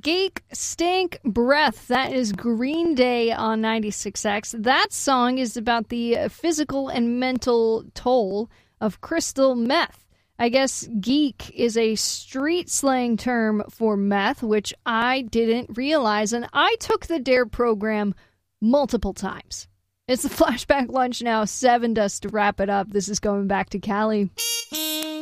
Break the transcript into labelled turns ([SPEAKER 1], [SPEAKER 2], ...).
[SPEAKER 1] Geek Stink Breath. That is Green Day on 96X. That song is about the physical and mental toll of crystal meth. I guess geek is a street slang term for meth, which I didn't realize, and I took the DARE program multiple times. It's the Flashback Lunch now, 7 to wrap it up. This is Going Back to Cali.